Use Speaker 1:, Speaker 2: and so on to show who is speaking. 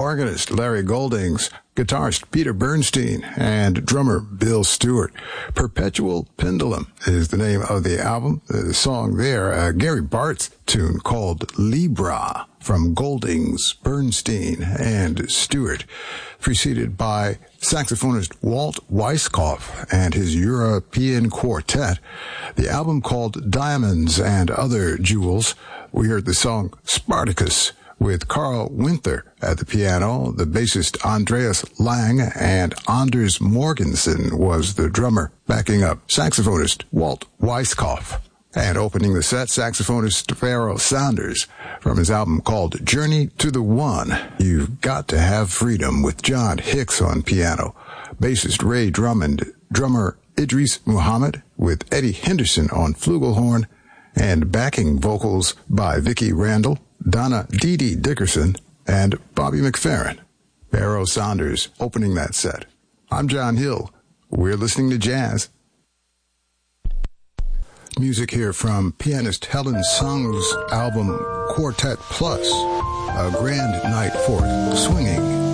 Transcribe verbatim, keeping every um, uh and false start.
Speaker 1: organist Larry Goldings, guitarist Peter Bernstein, and drummer Bill Stewart. Perpetual Pendulum is the name of the album. The song there, uh, Gary Bart's tune called Libra from Goldings, Bernstein, and Stewart, preceded by saxophonist Walt Weiskopf and his European Quartet. The album called Diamonds and Other Jewels. We heard the song Spartacus with Carl Winther at the piano, the bassist Andreas Lang, and Anders Morgensen was the drummer, backing up saxophonist Walt Weiskopf. And opening the set, saxophonist Pharoah Sanders from his album called Journey to the One. You've Got to Have Freedom with John Hicks on piano, bassist Ray Drummond, drummer Idris Muhammad with Eddie Henderson on flugelhorn, and backing vocals by Vicki Randall, Donna Dee Dee Dickerson, and Bobby McFerrin. Pharoah Sanders opening that set. I'm John Hill. We're listening to jazz. Music here from pianist Helen Sung's album Quartet Plus, a grand night for swinging